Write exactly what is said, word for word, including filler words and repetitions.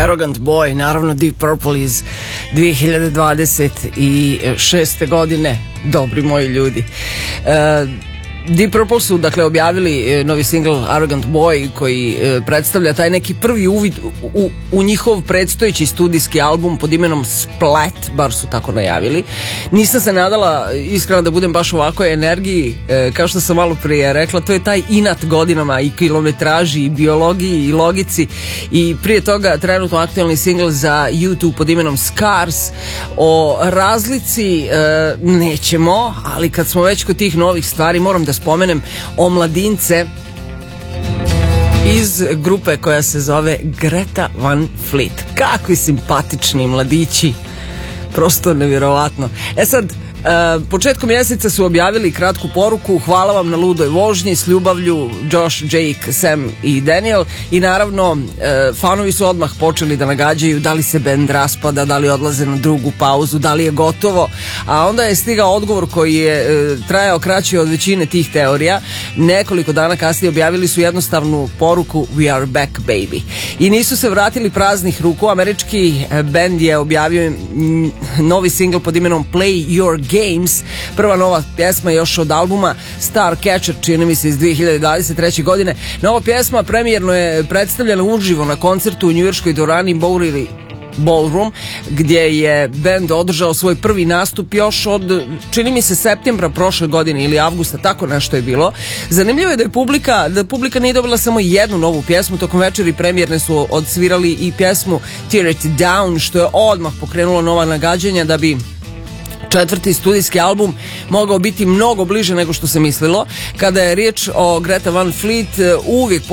Arrogant Boy, naravno Deep Purple iz dve hiljade dvadeset šeste godine, dobri moji ljudi. E, Deep Purple su dakle objavili novi single Arrogant Boy koji e, predstavlja taj neki prvi uvid u, u njihov predstojeći studijski album pod imenom Splat, bar su tako najavili. Nisam se nadala iskreno da budem baš u ovakvoj energiji, e, kao što sam malo prije rekla, to je taj inat godinama i kilometraži i biologiji i logici. I prije toga trenutno aktualni single za YouTube pod imenom Scars. O razlici e, nećemo, ali kad smo već kod tih novih stvari moram da spomenem omladince iz grupe koja se zove Greta Van Fleet. Kakvi simpatični mladići, prosto nevjerovatno. E sad, Uh, početkom mjeseca su objavili kratku poruku: hvala vam na ludoj vožnji, s ljubavlju Josh, Jake, Sam i Daniel. I naravno uh, fanovi su odmah počeli da nagađaju da li se bend raspada, da li odlaze na drugu pauzu, da li je gotovo. A onda je stigao odgovor koji je uh, trajao kraće od većine tih teorija. Nekoliko dana kasnije objavili su jednostavnu poruku: we are back baby. I nisu se vratili praznih ruku. Američki bend je objavio mm, novi single pod imenom Play Your Games, prva nova pjesma još od albuma Starcatcher, čini mi se iz dve hiljade dvadeset treće godine. Nova pjesma premijerno je predstavljena uživo na koncertu u njujorškoj dvorani Bowery Ballroom, gdje je bend održao svoj prvi nastup još od, čini mi se, septembra prošle godine ili avgusta, tako nešto je bilo. Zanimljivo je da je publika, da publika nije dobila samo jednu novu pjesmu, tokom večeri premijerne su odsvirali i pjesmu Tear It Down, što je odmah pokrenulo nova nagađanja da bi četvrti studijski album mogao biti mnogo bliže nego što se mislilo. Kada je riječ o Greta Van Fleet, uvijek